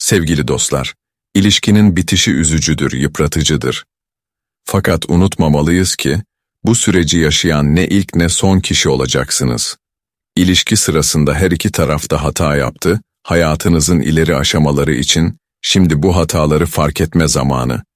Sevgili dostlar, ilişkinin bitişi üzücüdür, yıpratıcıdır. Fakat unutmamalıyız ki, bu süreci yaşayan ne ilk ne son kişi olacaksınız. İlişki sırasında her iki taraf da hata yaptı, hayatınızın ileri aşamaları için şimdi bu hataları fark etme zamanı.